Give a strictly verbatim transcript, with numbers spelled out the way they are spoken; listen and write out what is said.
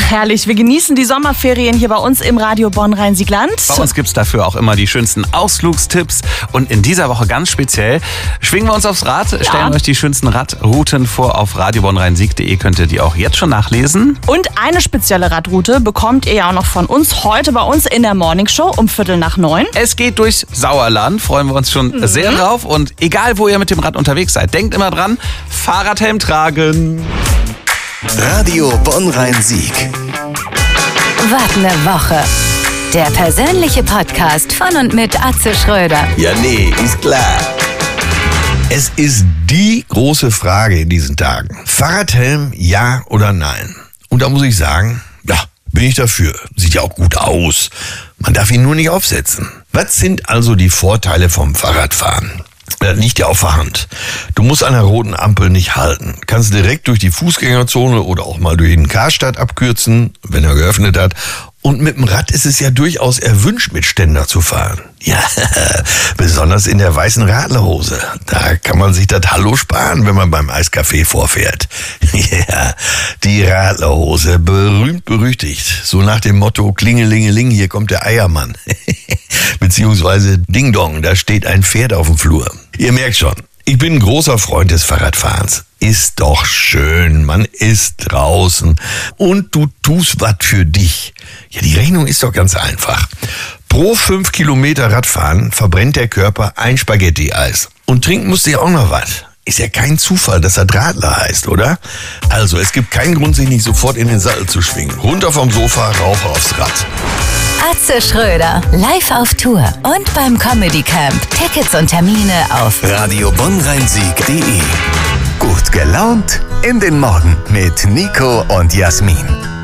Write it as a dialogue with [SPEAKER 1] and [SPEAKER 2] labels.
[SPEAKER 1] herrlich. Wir genießen die Sommerferien hier bei uns im Radio Bonn-Rhein-Siegland.
[SPEAKER 2] Bei uns gibt es dafür auch immer die schönsten Ausflugstipps. Und in dieser Woche ganz speziell schwingen wir uns aufs Rad, ja. stellen euch die schönsten Radrouten vor. Auf radio bonn rhein sieg punkt de könnt ihr die auch jetzt schon nachlesen.
[SPEAKER 1] Und eine spezielle Radroute bekommt ihr ja auch noch von uns heute bei uns in der Morningshow um Viertel nach neun.
[SPEAKER 2] Es geht durchs Sauerland, freuen wir uns schon mhm. sehr drauf. Und egal, wo ihr mit dem Rad unterwegs seid, denkt immer dran, Fahrradhelm tragen.
[SPEAKER 3] Radio Bonn-Rhein-Sieg.
[SPEAKER 4] Wart eine Woche. Der persönliche Podcast von und mit Atze Schröder.
[SPEAKER 5] Ja, nee, ist klar. Es ist die große Frage in diesen Tagen. Fahrradhelm, ja oder nein? Und da muss ich sagen, ja, bin ich dafür. Sieht ja auch gut aus. Man darf ihn nur nicht aufsetzen. Was sind also die Vorteile vom Fahrradfahren? Das liegt ja auf der Hand. Du musst an der roten Ampel nicht halten. Kannst direkt durch die Fußgängerzone oder auch mal durch den Karstadt abkürzen, wenn er geöffnet hat. Und mit dem Rad ist es ja durchaus erwünscht, mit Ständer zu fahren. Ja, besonders in der weißen Radlerhose. Da kann man sich das Hallo sparen, wenn man beim Eiscafé vorfährt. Ja, die Radlerhose, berühmt berüchtigt. So nach dem Motto, Klingelingeling, hier kommt der Eiermann. Beziehungsweise Ding Dong, da steht ein Pferd auf dem Flur. Ihr merkt schon, ich bin ein großer Freund des Fahrradfahrens. Ist doch schön, man ist draußen und du tust was für dich. Ja, die Rechnung ist doch ganz einfach. Pro fünf Kilometer Radfahren verbrennt der Körper ein Spaghetti-Eis. Und trinken musst du ja auch noch was. Ist ja kein Zufall, dass er Radler heißt, oder? Also, es gibt keinen Grund, sich nicht sofort in den Sattel zu schwingen. Runter vom Sofa, rauf aufs Rad.
[SPEAKER 4] Atze Schröder, live auf Tour und beim Comedy Camp. Tickets und Termine auf
[SPEAKER 3] radio bonn rhein sieg punkt de. Gut gelaunt in den Morgen mit Nico und Jasmin.